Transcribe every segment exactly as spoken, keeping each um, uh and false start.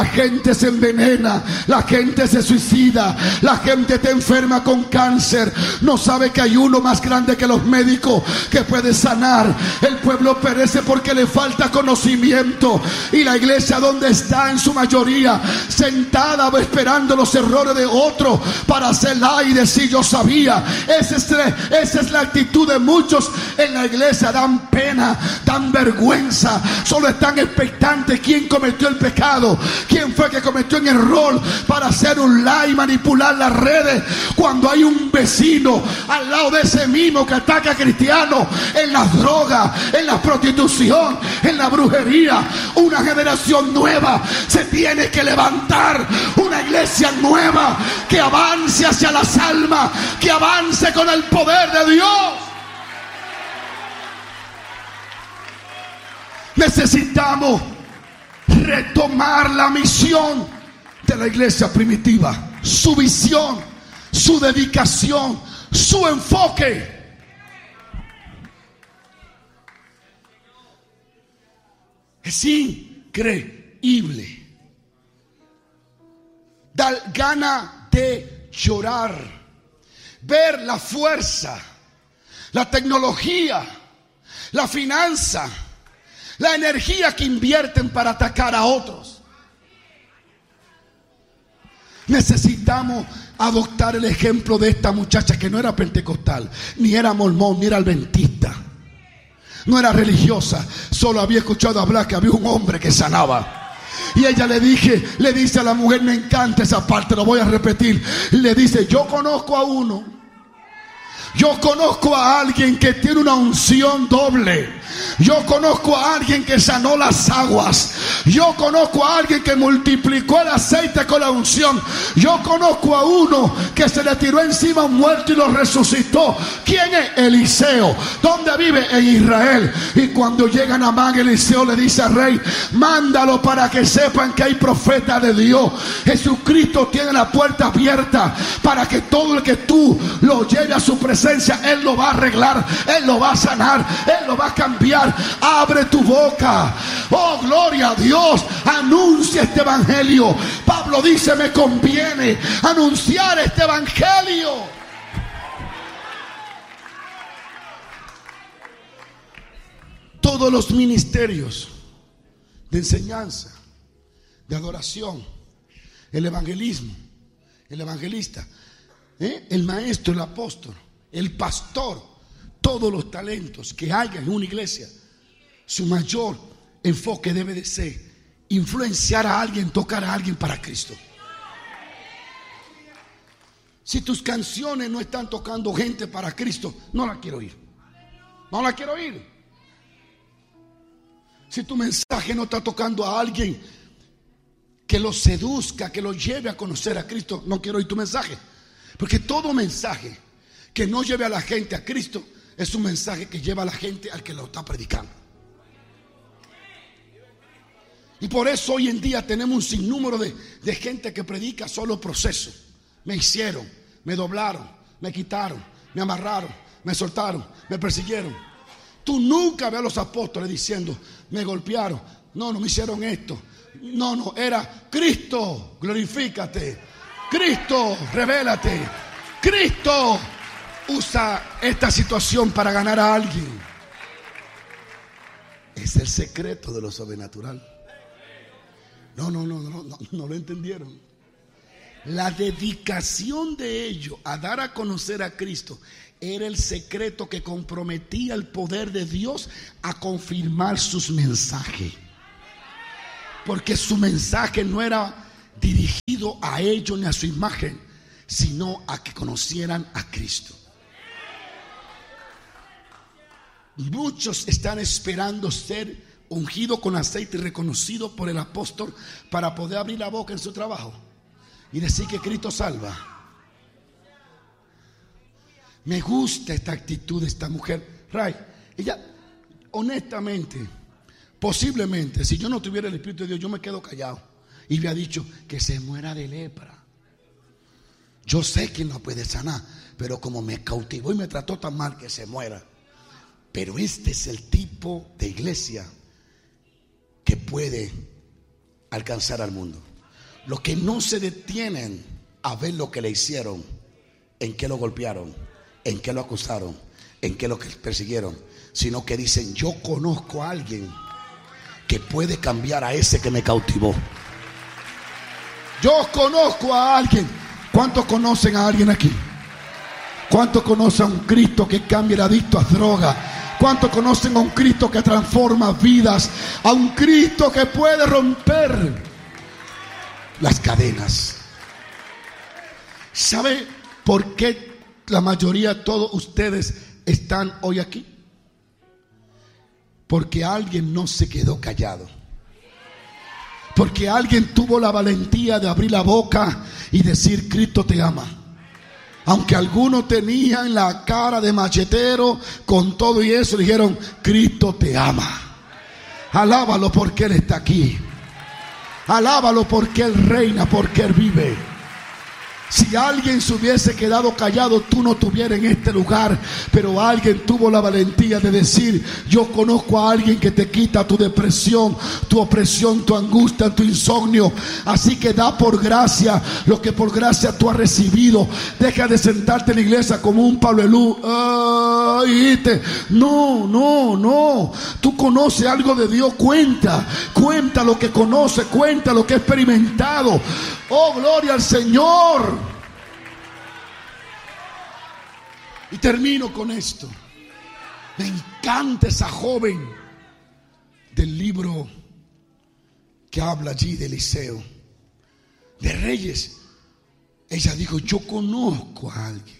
La gente se envenena, la gente se suicida, la gente está enferma con cáncer. No sabe que hay uno más grande que los médicos que puede sanar. El pueblo perece porque le falta conocimiento. Y la iglesia, donde está en su mayoría sentada esperando los errores de otros para hacerla y decir yo sabía. Esa es, esa es la actitud de muchos en la iglesia. Dan pena, dan vergüenza. Solo están expectantes quién cometió el pecado, quién fue que cometió en error para hacer un like y manipular las redes, cuando hay un vecino al lado de ese mismo que ataca a cristianos en las drogas, en la prostitución, en la brujería. Una generación nueva se tiene que levantar, una iglesia nueva que avance hacia las almas, que avance con el poder de Dios. Necesitamos retomar la misión de la iglesia primitiva, su visión, su dedicación, su enfoque. Es increíble. Da gana de llorar, ver la fuerza, la tecnología, la finanza, la energía que invierten para atacar a otros. Necesitamos adoptar el ejemplo de esta muchacha que no era pentecostal, ni era mormón, ni era adventista, no era religiosa, solo había escuchado hablar que había un hombre que sanaba. Y ella le dije, le dice a la mujer, me encanta esa parte, lo voy a repetir. Le dice, yo conozco a uno, yo conozco a alguien que tiene una unción doble. Yo conozco a alguien que sanó las aguas. Yo conozco a alguien que multiplicó el aceite con la unción. Yo conozco a uno que se le tiró encima a un muerto y lo resucitó. ¿Quién es? Eliseo. ¿Dónde vive? En Israel. Y cuando llega Naamán, Eliseo le dice al rey, mándalo para que sepan que hay profeta de Dios. Jesucristo tiene la puerta abierta para que todo el que tú lo lleve a su presencia, Él lo va a arreglar, Él lo va a sanar, Él lo va a cambiar. Abre tu boca, oh gloria a Dios, anuncia este evangelio. Pablo dice, me conviene anunciar este evangelio. Todos los ministerios de enseñanza, de adoración, el evangelismo, el evangelista, ¿eh? el maestro, el apóstol, el pastor, todos los talentos que haya en una iglesia, su mayor enfoque debe de ser influenciar a alguien, tocar a alguien para Cristo. Si tus canciones no están tocando gente para Cristo, no la quiero oír. No la quiero oír. Si tu mensaje no está tocando a alguien que lo seduzca, que lo lleve a conocer a Cristo, no quiero oír tu mensaje. Porque todo mensaje que no lleve a la gente a Cristo es un mensaje que lleva a la gente al que lo está predicando. Y por eso hoy en día tenemos un sinnúmero de, de gente que predica solo proceso. Me hicieron, me doblaron, me quitaron, me amarraron, me soltaron, me persiguieron. Tú nunca ves a los apóstoles diciendo, me golpearon, no, no me hicieron esto. No, no, era Cristo, glorifícate. Cristo, revélate. Cristo, usa esta situación para ganar a alguien. Es el secreto de lo sobrenatural. No, no, no, no, no, no lo entendieron. La dedicación de ellos a dar a conocer a Cristo era el secreto que comprometía el poder de Dios a confirmar sus mensajes. Porque su mensaje no era dirigido a ellos ni a su imagen, sino a que conocieran a Cristo. Muchos están esperando ser ungidos con aceite y reconocidos por el apóstol para poder abrir la boca en su trabajo y decir que Cristo salva. Me gusta esta actitud de esta mujer. Ray, ella, honestamente, posiblemente, si yo no tuviera el Espíritu de Dios, yo me quedo callado y había dicho que se muera de lepra. Yo sé que no puede sanar, pero como me cautivó y me trató tan mal, que se muera. Pero este es el tipo de iglesia que puede alcanzar al mundo. Los que no se detienen a ver lo que le hicieron, en qué lo golpearon, en qué lo acusaron, en qué lo persiguieron, sino que dicen: yo conozco a alguien que puede cambiar a ese que me cautivó. Yo conozco a alguien. ¿Cuántos conocen a alguien aquí? ¿Cuántos conocen a un Cristo que cambia el adicto a droga? ¿Cuántos conocen a un Cristo que transforma vidas? A un Cristo que puede romper las cadenas. ¿Sabe por qué la mayoría de todos ustedes están hoy aquí? Porque alguien no se quedó callado. Porque alguien tuvo la valentía de abrir la boca y decir: Cristo te ama. Aunque algunos tenían la cara de machetero, con todo y eso dijeron: Cristo te ama. Alábalo porque Él está aquí. Alábalo porque Él reina, porque Él vive. Si alguien se hubiese quedado callado, tú no estuvieras en este lugar. Pero alguien tuvo la valentía de decir: yo conozco a alguien que te quita tu depresión, tu opresión, tu angustia, tu insomnio. Así que da por gracia lo que por gracia tú has recibido. Deja de sentarte en la iglesia como un Pablo Elú. Ay, no, no, no. Tú conoces algo de Dios, cuenta. Cuenta lo que conoces, cuenta lo que has experimentado. Oh, gloria al Señor. Y termino con esto. Me encanta esa joven del libro que habla allí de Eliseo, de Reyes. Ella dijo: yo conozco a alguien.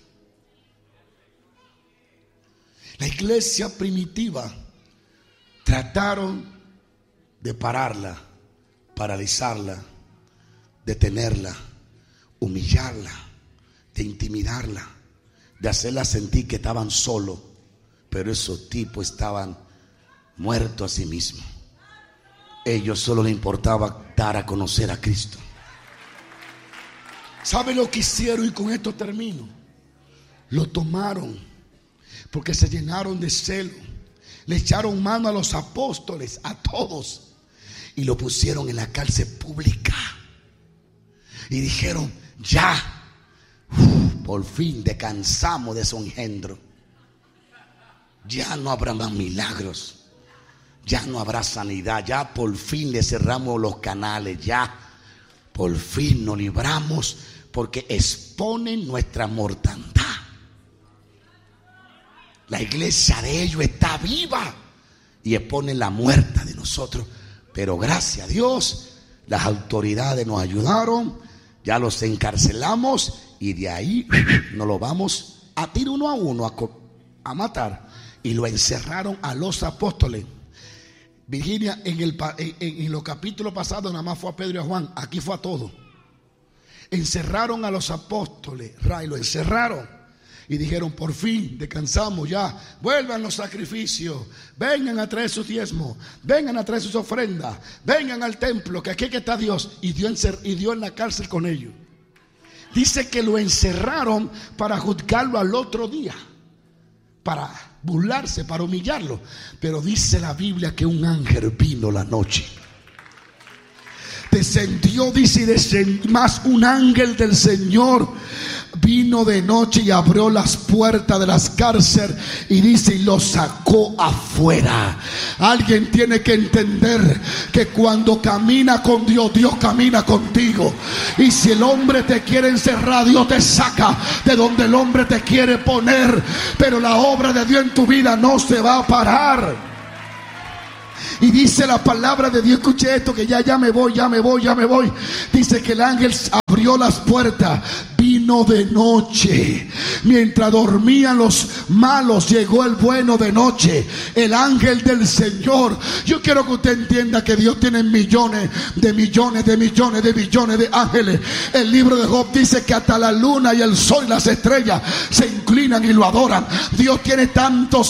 La iglesia primitiva trataron de pararla, paralizarla, detenerla, humillarla, de intimidarla, de hacerla sentir que estaban solos. Pero esos tipos estaban muertos a sí mismos. Ellos solo les importaba dar a conocer a Cristo. ¿Sabe lo que hicieron? Y con esto termino. Lo tomaron porque se llenaron de celo. Le echaron mano a los apóstoles, a todos, y lo pusieron en la cárcel pública. Y dijeron: ya, uf, por fin descansamos de su engendro. Ya no habrá más milagros. Ya no habrá sanidad. Ya por fin le cerramos los canales. Ya por fin nos libramos, porque exponen nuestra mortandad. La iglesia de ellos está viva y exponen la muerte de nosotros. Pero gracias a Dios, las autoridades nos ayudaron. Ya los encarcelamos y de ahí nos lo vamos a tirar uno a uno a, a matar. Y lo encerraron a los apóstoles. Virginia, en, el, en, en los capítulos pasados nada más fue a Pedro y a Juan. Aquí fue a todos. Encerraron a los apóstoles, Ray, lo encerraron. Y dijeron: por fin descansamos ya. Vuelvan los sacrificios. Vengan a traer sus diezmos. Vengan a traer sus ofrendas. Vengan al templo, que aquí que está Dios. Y dio, encer- y dio en la cárcel con ellos. Dice que lo encerraron para juzgarlo al otro día, para burlarse, para humillarlo. Pero dice la Biblia que un ángel vino la noche. Descendió, dice, y descendió, más un ángel del Señor vino de noche y abrió las puertas de las cárceles y dice, y lo sacó afuera. Alguien tiene que entender que cuando camina con Dios, Dios camina contigo. Y si el hombre te quiere encerrar, Dios te saca de donde el hombre te quiere poner. Pero la obra de Dios en tu vida no se va a parar. Y dice la palabra de Dios, escuche esto, que ya, ya me voy, ya me voy, ya me voy. Dice que el ángel abrió las puertas, vino de noche. Mientras dormían los malos, llegó el bueno de noche, el ángel del Señor. Yo quiero que usted entienda que Dios tiene millones de millones de millones de millones de ángeles. El libro de Job dice que hasta la luna y el sol y las estrellas se inclinan y lo adoran. Dios tiene tantos